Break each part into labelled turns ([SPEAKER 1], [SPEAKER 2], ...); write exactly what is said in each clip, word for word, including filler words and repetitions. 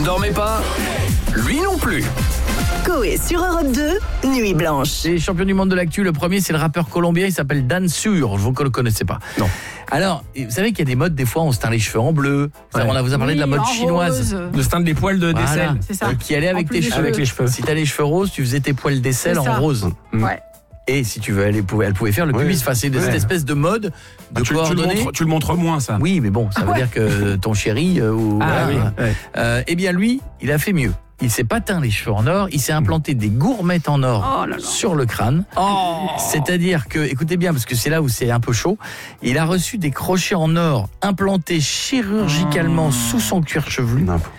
[SPEAKER 1] dormez pas? Lui non plus.
[SPEAKER 2] Coé sur Europe deux, Nuit Blanche.
[SPEAKER 3] Les champions du monde de l'actu, le premier c'est le rappeur colombien, il s'appelle Dan Sur, vous ne le connaissez pas.
[SPEAKER 4] Non.
[SPEAKER 3] Alors, vous savez qu'il y a des modes, des fois on se teint les cheveux en bleu, ça,
[SPEAKER 4] Ouais.
[SPEAKER 3] on a vous a parlé
[SPEAKER 5] Oui,
[SPEAKER 3] de la mode
[SPEAKER 5] en
[SPEAKER 3] chinoise.
[SPEAKER 5] rose.
[SPEAKER 4] De se teindre les poils de
[SPEAKER 3] Voilà.
[SPEAKER 4] d'aisselle.
[SPEAKER 5] C'est ça.
[SPEAKER 3] Euh, qui allait
[SPEAKER 5] En
[SPEAKER 3] avec
[SPEAKER 5] plus
[SPEAKER 3] tes
[SPEAKER 5] des
[SPEAKER 3] cheveux.
[SPEAKER 4] Avec les cheveux.
[SPEAKER 3] Si t'as les cheveux roses, tu faisais tes poils d'aisselle
[SPEAKER 5] C'est
[SPEAKER 3] en
[SPEAKER 5] ça.
[SPEAKER 3] rose.
[SPEAKER 4] Mm.
[SPEAKER 5] Ouais.
[SPEAKER 3] Et si tu veux, elle pouvait, elle pouvait faire le
[SPEAKER 4] Ouais.
[SPEAKER 3] pubis, enfin, c'est de cette
[SPEAKER 4] Ouais.
[SPEAKER 3] espèce de mode de
[SPEAKER 4] Ah, tu, tu le
[SPEAKER 3] coordonnées.
[SPEAKER 4] montres, tu le montres moins, ça.
[SPEAKER 3] Oui, mais bon, ça veut
[SPEAKER 5] Ah ouais.
[SPEAKER 3] dire que ton chéri euh, ou
[SPEAKER 4] Ah
[SPEAKER 3] voilà,
[SPEAKER 4] oui.
[SPEAKER 3] hein.
[SPEAKER 4] Ouais.
[SPEAKER 3] Euh, eh bien lui, il a fait mieux. Il s'est pas teint les cheveux en or, il s'est implanté des gourmettes en or
[SPEAKER 5] Oh là là.
[SPEAKER 3] sur le crâne. C'est-à-dire que, écoutez bien, parce que c'est là où c'est un peu chaud, il a reçu des crochets en or implantés chirurgicalement sous son cuir chevelu.
[SPEAKER 4] N'importe.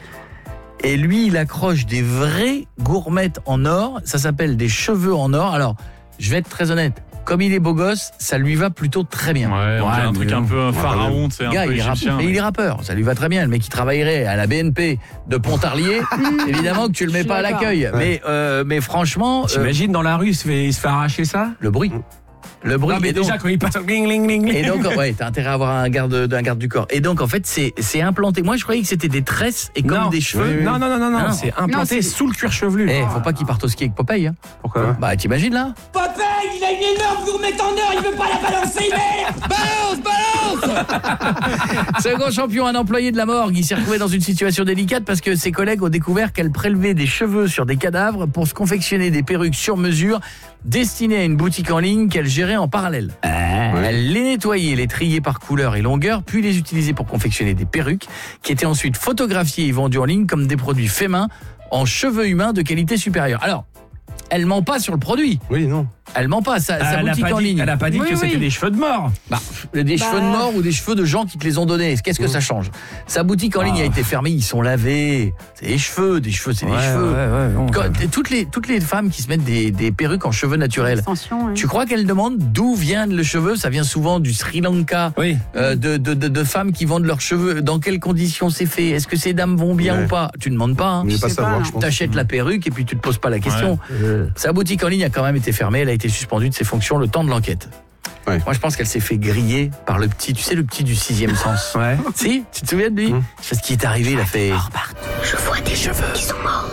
[SPEAKER 3] Et lui, il accroche des vraies gourmettes en or. Ça s'appelle des cheveux en or. Alors, je vais être très honnête. Comme il est beau gosse, ça lui va plutôt très bien.
[SPEAKER 6] Ouais, on
[SPEAKER 3] Ouais,
[SPEAKER 6] dirait un
[SPEAKER 3] mais
[SPEAKER 6] truc un peu pharaon, c'est
[SPEAKER 3] Le
[SPEAKER 6] un
[SPEAKER 3] gars,
[SPEAKER 6] peu
[SPEAKER 3] il est,
[SPEAKER 6] égyptien.
[SPEAKER 3] rappeur, mais il est rappeur, ça lui va très bien. Le mec qui travaillerait à la B N P de Pontarlier, évidemment que tu le mets
[SPEAKER 5] Je suis
[SPEAKER 3] pas à
[SPEAKER 5] d'accord.
[SPEAKER 3] l'accueil. Mais, euh, mais franchement, euh,
[SPEAKER 4] T'imagines dans la rue, il se fait, il se fait arracher ça?
[SPEAKER 3] le bruit. Le bruit.
[SPEAKER 4] Non, mais
[SPEAKER 3] et donc,
[SPEAKER 4] déjà, quand il passe, gling, gling, gling, gling.
[SPEAKER 3] et donc, ouais, t'as intérêt à avoir un garde, un garde du corps. Et donc, en fait, c'est, c'est implanté. Moi, je croyais que c'était des tresses et comme
[SPEAKER 4] Non.
[SPEAKER 3] des cheveux.
[SPEAKER 4] Non, non, non, non, non,
[SPEAKER 3] Non.
[SPEAKER 4] c'est implanté
[SPEAKER 5] Non, c'est-
[SPEAKER 4] sous le cuir chevelu.
[SPEAKER 3] Eh, faut pas qu'il parte au ski avec Popeye. Hein.
[SPEAKER 4] Pourquoi?
[SPEAKER 3] Bah, t'imagines là?
[SPEAKER 7] Popeye, il a une énorme gourmette en or, il veut pas la balancer, merde. Balance, balance.
[SPEAKER 3] Second champion, un employé de la morgue. Il s'est retrouvé dans une situation délicate parce que ses collègues ont découvert qu'elle prélevait des cheveux sur des cadavres pour se confectionner des perruques sur mesure destinées à une boutique en ligne qu'elle gérait en parallèle. Elle les nettoyait, les triait par couleur et longueur, puis les utilisait pour confectionner des perruques qui étaient ensuite photographiées et vendues en ligne comme des produits faits main en cheveux humains de qualité supérieure. Alors, elle ment pas sur le produit.
[SPEAKER 4] Oui, non.
[SPEAKER 3] Elle ment pas, sa, sa
[SPEAKER 4] Elle a
[SPEAKER 3] boutique
[SPEAKER 4] pas
[SPEAKER 3] en
[SPEAKER 4] dit,
[SPEAKER 3] ligne.
[SPEAKER 4] elle a pas dit
[SPEAKER 5] Oui,
[SPEAKER 4] que
[SPEAKER 5] oui.
[SPEAKER 4] c'était des cheveux de mort.
[SPEAKER 3] Bah, des
[SPEAKER 5] Bah.
[SPEAKER 3] cheveux de mort ou des cheveux de gens qui te les ont donnés. Qu'est-ce que ça change? Sa boutique en ligne a été fermée, ils sont lavés. C'est des cheveux, des cheveux, c'est des cheveux. Quand- toutes, les, toutes les femmes qui se mettent des, des perruques en cheveux naturels,
[SPEAKER 5] Extension, ouais.
[SPEAKER 3] tu crois qu'elles demandent d'où viennent le cheveu? Ça vient souvent du Sri Lanka,
[SPEAKER 4] Oui.
[SPEAKER 3] euh, de, de, de, de femmes qui vendent leurs cheveux. Dans quelles conditions c'est fait? Est-ce que ces dames vont bien
[SPEAKER 4] Ouais.
[SPEAKER 3] ou pas? Tu ne demandes pas. Hein.
[SPEAKER 4] Mais
[SPEAKER 5] Je
[SPEAKER 4] pas
[SPEAKER 5] sais pas,
[SPEAKER 4] savoir,
[SPEAKER 5] non.
[SPEAKER 4] je pense.
[SPEAKER 3] T'achètes la perruque et puis tu te poses pas la question. Sa boutique en ligne a quand même été fermée. Elle a été suspendue de ses fonctions le temps de l'enquête.
[SPEAKER 4] Ouais.
[SPEAKER 3] Moi, je pense qu'elle s'est fait griller par le petit, tu sais, le petit du sixième sens.
[SPEAKER 4] Ouais.
[SPEAKER 3] Si, tu te souviens de lui?
[SPEAKER 4] Mmh.
[SPEAKER 3] Parce qu'il est arrivé, il a fait.
[SPEAKER 2] Je vois des cheveux qui sont morts.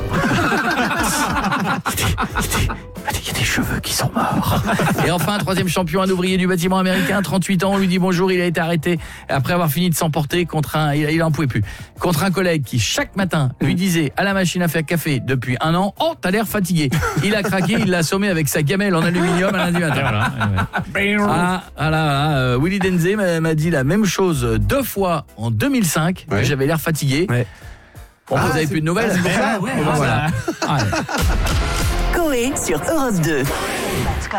[SPEAKER 3] Il y a des cheveux qui sont morts. Et enfin, troisième champion, un ouvrier du bâtiment américain, trente-huit ans, on lui dit bonjour, il a été arrêté après avoir fini de s'emporter contre un, il, il en pouvait plus, contre un collègue qui chaque matin lui disait à la machine à faire café depuis un an, oh, t'as l'air fatigué. Il a craqué, il l'a assommé avec sa gamelle en aluminium à lundi matin.
[SPEAKER 6] Voilà, ouais, ouais.
[SPEAKER 3] Ah, voilà, voilà, euh, Willy Denzé m'a, m'a dit la même chose deux fois en deux mille cinq,
[SPEAKER 4] Ouais.
[SPEAKER 3] que j'avais l'air fatigué.
[SPEAKER 4] Ouais.
[SPEAKER 3] Bon, vous avez plus de nouvelles?
[SPEAKER 4] Ah, ouais,
[SPEAKER 3] Bon, ben, voilà. Allez.
[SPEAKER 2] Coé sur Europe deux.